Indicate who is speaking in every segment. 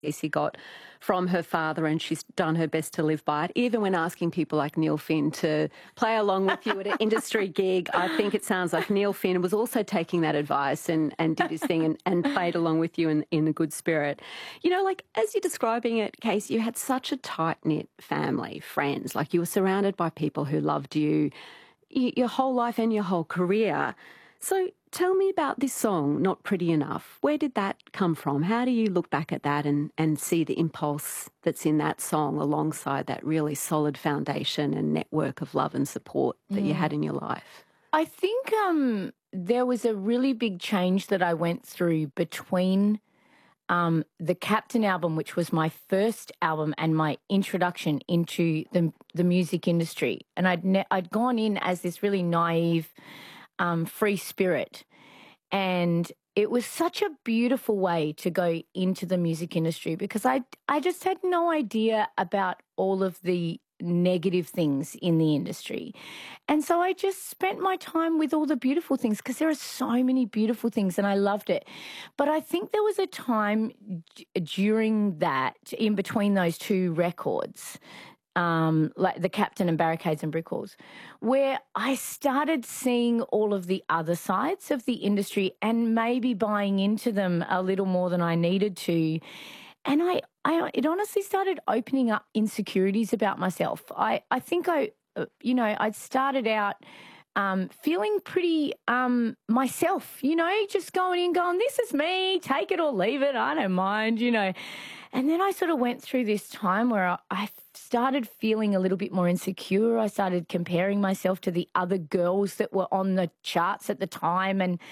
Speaker 1: Casey got from her father, and she's done her best to live by it. Even when asking people like Neil Finn to play along with you at an industry gig, I think it sounds like Neil Finn was also taking that advice and did his thing and played along with you in a good spirit. You know, like as you're describing it, Casey, you had such a tight-knit family, friends. Like you were surrounded by people who loved you your whole life and your whole career. So tell me about this song, Not Pretty Enough. Where did that come from? How do you look back at that and see the impulse that's in that song alongside that really solid foundation and network of love and support that you had in your life?
Speaker 2: I think there was a really big change that I went through between the Captain album, which was my first album and my introduction into the music industry. And I'd gone in as this really naive, free spirit. And it was such a beautiful way to go into the music industry because I just had no idea about all of the negative things in the industry. And so I just spent my time with all the beautiful things because there are so many beautiful things and I loved it. But I think there was a time during that, in between those two records, like the Captain and Barricades and Brick Walls, where I started seeing all of the other sides of the industry and maybe buying into them a little more than I needed to. And it honestly started opening up insecurities about myself. I think I'd started out feeling pretty myself, just going in, going, this is me, take it or leave it, I don't mind, And then I sort of went through this time where I started feeling a little bit more insecure. I started comparing myself to the other girls that were on the charts at the time. And,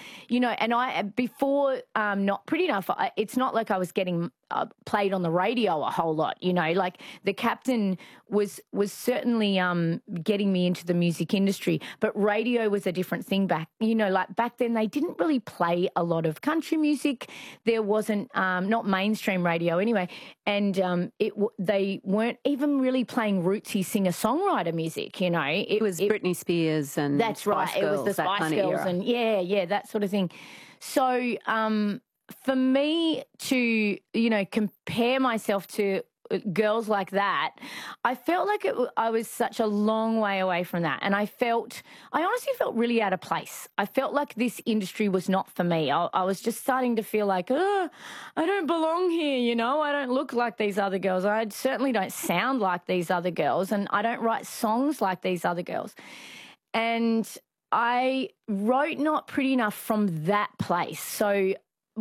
Speaker 2: before Not Pretty Enough, it's not like I was getting played on the radio a whole lot, like the Captain was certainly getting me into the music industry, but radio was a different thing back then they didn't really play a lot of country music. There wasn't, not mainstream radio anyway, and they weren't even really playing rootsy singer-songwriter music, It
Speaker 1: was Britney Spears and
Speaker 2: that's
Speaker 1: Spice
Speaker 2: right,
Speaker 1: Girls,
Speaker 2: it was the Spice
Speaker 1: kind
Speaker 2: Girls
Speaker 1: of era.
Speaker 2: and yeah, that sort of thing. So for me to, compare myself to girls like that, I felt like I was such a long way away from that. And I honestly felt really out of place. I felt like this industry was not for me. I was just starting to feel like, I don't belong here, I don't look like these other girls. I certainly don't sound like these other girls, and I don't write songs like these other girls. And I wrote Not Pretty Enough from that place. So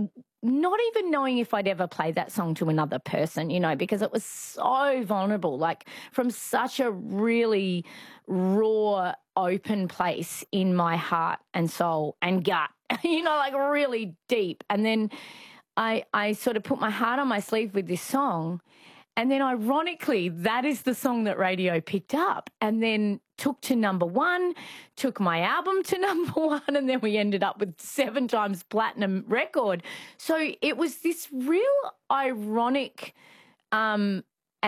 Speaker 2: not even knowing if I'd ever play that song to another person, because it was so vulnerable, like from such a really raw, open place in my heart and soul and gut, like really deep. And then I sort of put my heart on my sleeve with this song. And then ironically, that is the song that radio picked up and then took to number one, took my album to number one, and then we ended up with 7 times platinum record. So it was this real ironic and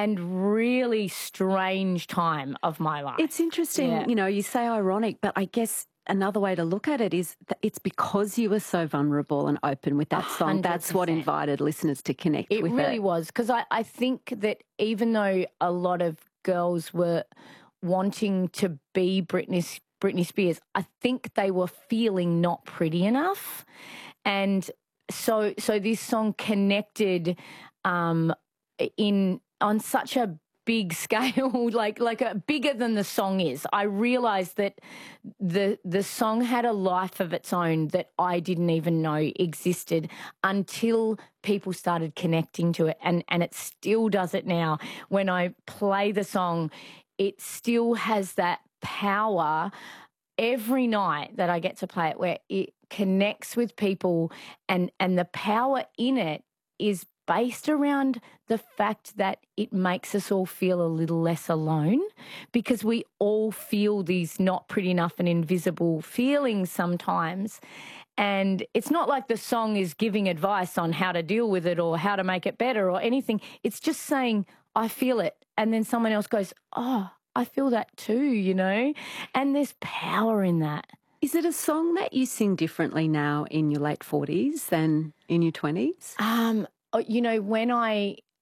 Speaker 2: really strange time of my life.
Speaker 1: It's interesting, you say ironic, but I guess another way to look at it is that it's because you were so vulnerable and open with that song.
Speaker 2: 100%.
Speaker 1: That's what invited listeners to connect with it.
Speaker 2: It really was, because I think that even though a lot of girls were wanting to be Britney Spears, I think they were feeling not pretty enough. And so this song connected on such a big scale, like bigger than the song is. I realised that the song had a life of its own that I didn't even know existed until people started connecting to it, and it still does it now. When I play the song, it still has that power every night that I get to play it, where it connects with people, and the power in it is based around the fact that it makes us all feel a little less alone, because we all feel these not pretty enough and invisible feelings sometimes. And it's not like the song is giving advice on how to deal with it or how to make it better or anything. It's just saying, I feel it. And then someone else goes, oh, I feel that too, And there's power in that.
Speaker 1: Is it a song that you sing differently now in your late 40s than in your 20s?
Speaker 2: When I